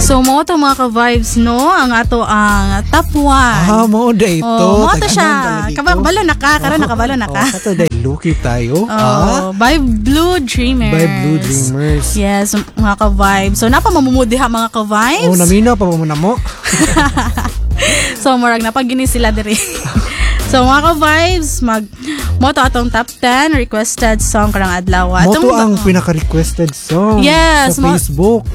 So mo to mga ka-vibes no, ang ato ang top 1. Mo day ito. Mo to siya. Kabalo na ka, karon nakabalo na ka. Kato day lucky tayo. By Blue Dreamers. By Blue Dreamers. Yes, mga ka-vibes. So napamamumudiha mga ka-vibes. Naminaw pa mo na mo. So murag napagini sila diri. So mga ka-vibes, mo to atong top 10 requested song karang adlaw. Mo to ang pinaka-requested song yes, sa Facebook.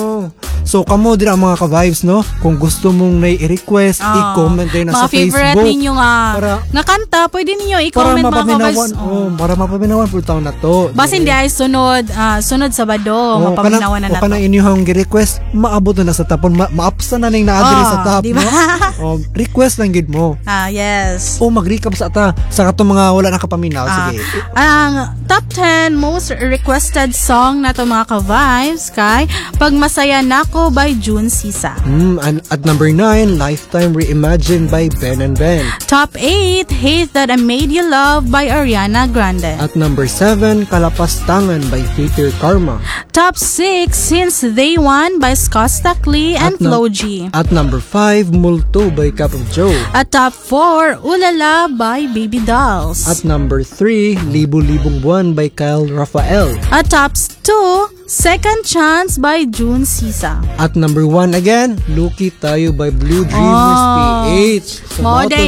So kamo din ang mga ka-vibes no. Kung gusto mong i-request, i-comment din sa Facebook. Mga favorite ninyo nga kanta, pwede ninyo i-comment mga ka-vibes. Para mapaminawan po taon na to. Basin di ay sunod Sabado, mapaminawan na nato. O kanang inyong gi-request, maabot na sa tapon, maapsa na ning naadiri sa top diba? No. Request lang gid mo. Yes. Mag-recap sa katong mga wala nakapaminaw. Sige. Ang top 10 most requested song na to mga ka-vibes kay Pagmasaya Nako by June Sisa. At number 9, Lifetime Reimagined by Ben and Ben. Top 8, Hate That I Made You Love by Ariana Grande. At number 7, Kalapastangan by Peter Karma. Top 6, Since Day One by Skosta Lee and Flo G. At number 5, Multo by Cup of Joe. At top 4, Ulala by Baby Dolls. At number 3, Libo-Libong Buwan by Kyle Rafael. At top 2, Second Chance by June Sisa. At number 1 again, Lucky Tayo by Blue Dreamers PH. So,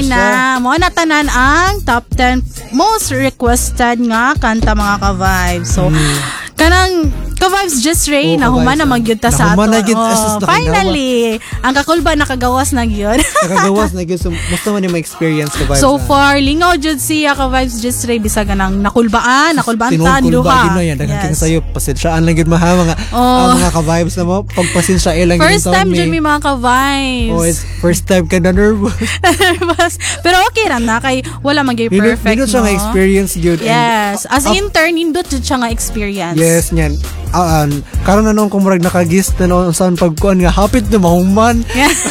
mo na tanan ang top 10 most requested nga kanta mga ka-vibes. So, kanang ka-vibes just Ray na human na magyud ta sa ato. Finally, ang kakulba nakagawas na gyud. Nakagawas na gyud. So, musta man yung experience ka-vibes. So far, lingaw jud siya ka-vibes just Ray bisag nang nakulbaan tan duha. Yes. Daghang sayo pasensyaan lang gyud maha mga mga ka-vibes na mo. Pagpasensya lang gyud. First time jud mi mga ka-vibes. It's first time ka na nervous. Pero okay ra na kay wala man gyud perfect. Nindot siya nga experience gyud. Yes, as intern nindot jud siya nga experience. Yes, nyan. Karon na nung kumurag nakagist na noon saan pagkuan nga hapit na mahuman.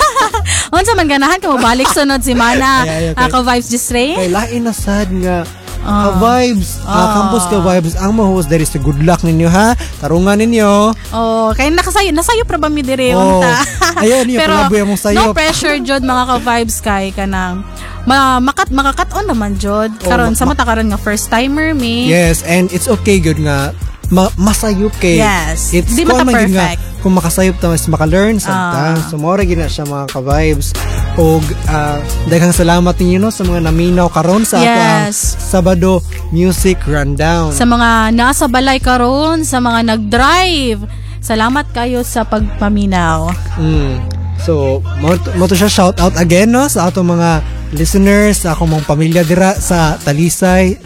Unsa man ganahan ka mabalik sunod si Mana. Ka-vibes just Ray. Kay lain na sad nga ka-vibes, campus ka-vibes ang ma-host there is good luck ninyo ha. Tarungan ninyo. Kay nasayo pra ba mi dire unta. Ayun yung palaboy mong sayo. No pressure jud mga ka-vibes kay kanang makakat-on naman jud. Karon sa mata karon nga first timer mi. Yes, and it's okay good nga masayop kay. Yes. It's di mata perfect. Kung makasayop ta mas maka-learn sometimes. So more gina siya mga ka-vibes. Og daghang salamat ninyo no sa mga naminaw karon sa ato Sabado Music Rundown. Sa mga nasa balay karon, sa mga nag-drive. Salamat kayo sa pagpaminaw. So, mo to siya shout out again no sa ato mga listeners, sa akong mga pamilya dira sa Talisay,